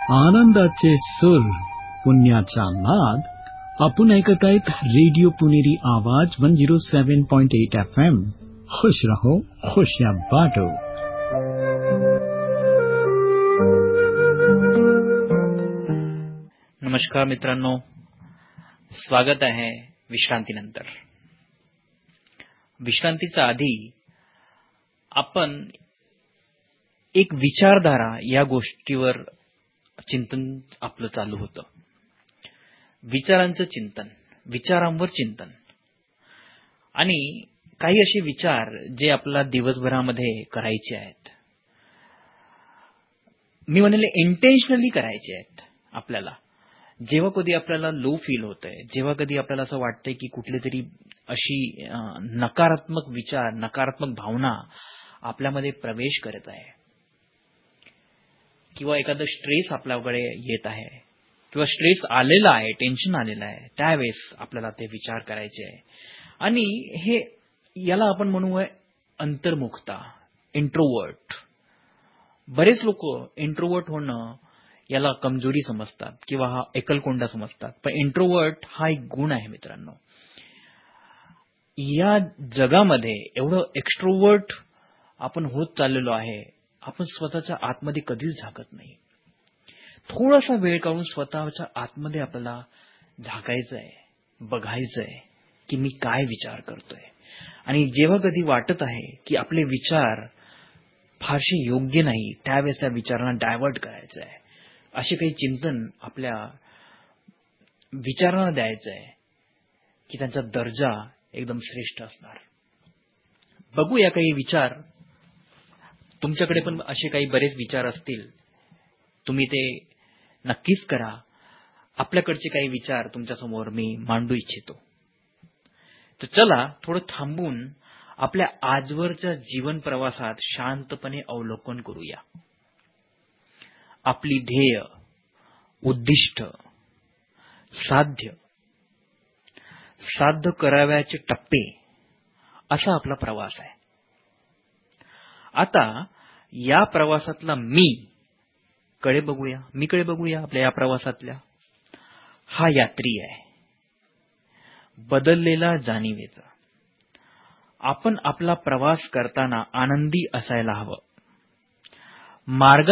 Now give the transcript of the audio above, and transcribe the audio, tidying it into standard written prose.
आनंदाचे सूर, पुण्याचा नाद. आपण ऐकत आहेत रेडिओ पुणेरी आवाज 107.8 FM. खुश रहो, खुशियां बांटो. नमस्कार मित्रांनो, स्वागत आहे विश्रांतीनंतर. विश्रांतीच्या आधी आपण एक विचारधारा या गोष्टीवर चिंतन आपलं चालू होतं. विचारांचं चिंतन, विचारांवर चिंतन, आणि काही असे विचार जे आपल्याला दिवसभरामध्ये करायचे आहेत. मी म्हणेल इंटेन्शनली करायचे आहेत. आपल्याला जेव्हा कधी आपल्याला लो फील होतंय, जेव्हा कधी आपल्याला असं वाटतंय की कुठली तरी अशी नकारात्मक विचार, नकारात्मक भावना आपल्यामध्ये प्रवेश करत आहे, किंवा एखादं स्ट्रेस आपल्याकडे येत आहे, किंवा स्ट्रेस आलेला आहे, टेन्शन आलेलं आहे, त्यावेळेस आपल्याला ते विचार करायचे आहे. आणि हे याला आपण म्हणूया अंतर्मुखता, इंट्रोवर्ट. बरेच लोक इंट्रोवर्ट होणं याला कमजोरी समजतात किंवा हा एकलकोंडा समजतात, पण इंट्रोवर्ट हा एक गुण आहे मित्रांनो. या जगामध्ये एवढं एक्स्ट्रोवर्ट आपण होत चाललेलो आहे, आपण स्वतःच्या आतमध्ये कधीच झाकत नाही. थोडासा वेळ काढून स्वतःच्या आतमध्ये आपल्याला झाकायचंय, बघायचंय की मी काय विचार करतोय. आणि जेव्हा कधी वाटत आहे की आपले विचार फारसे योग्य नाही, त्यावेळेस त्या विचारांना डायव्हर्ट करायचं आहे. असे काही चिंतन आपल्या विचारांना द्यायचं आहे की त्यांचा दर्जा एकदम श्रेष्ठ असणार. बघूया काही विचार. तुमच्याकडे पण असे काही बरेच विचार असतील, तुम्ही ते नक्कीच करा. आपल्याकडचे काही विचार तुमच्यासमोर मी मांडू इच्छितो. तर चला थोडं थांबून आपल्या आजवरच्या जीवन प्रवासात शांतपणे अवलोकन करूया. आपली ध्येय, उद्दिष्ट, साध्य करावयाचे टप्पे, असा आपला प्रवास आहे. आता या प्रवासातला मी कडे बघूया. आपल्या या प्रवासातल्या हा यात्री आहे, बदललेला जाणीवेचा. आपण आपला प्रवास करताना आनंदी असायला हवं.